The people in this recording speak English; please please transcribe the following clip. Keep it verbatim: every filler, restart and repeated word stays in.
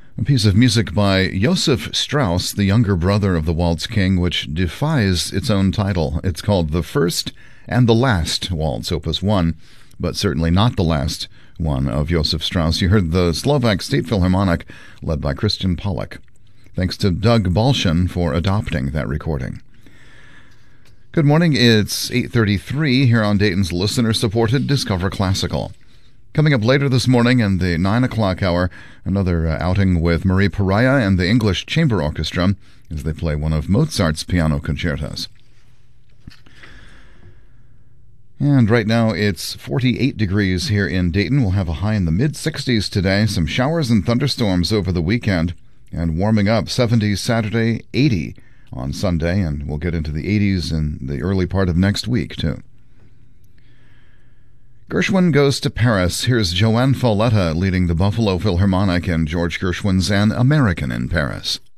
A piece of music by Josef Strauss, the younger brother of the Waltz King, which defies its own title. It's called The First and the Last Waltz, Opus one, but certainly not the last one of Josef Strauss. You heard the Slovak State Philharmonic, led by Christian Pollock. Thanks to Doug Balshin for adopting that recording. Good morning. It's eight thirty-three here on Dayton's listener-supported Discover Classical. Coming up later this morning in the nine o'clock hour, another uh, outing with Marie Pariah and the English Chamber Orchestra as they play one of Mozart's piano concertos. And right now it's forty-eight degrees here in Dayton. We'll have a high in the mid-sixties today. Some showers and thunderstorms over the weekend. And warming up, seventies Saturday, eighty on Sunday. And we'll get into the eighties in the early part of next week, too. Gershwin Goes to Paris. Here's Joanne Folletta leading the Buffalo Philharmonic and George Gershwin's An American in Paris.